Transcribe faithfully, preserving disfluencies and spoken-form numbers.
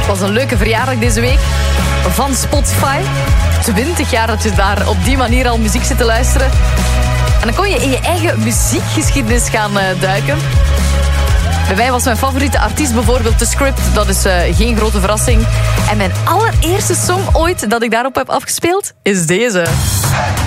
was een leuke verjaardag deze week van Spotify. twintig jaar dat je daar op die manier al muziek zit te luisteren. En dan kon je in je eigen muziekgeschiedenis gaan uh, duiken. Bij mij was mijn favoriete artiest bijvoorbeeld The Script. Dat is uh, geen grote verrassing. En mijn allereerste song ooit dat ik daarop heb afgespeeld is deze.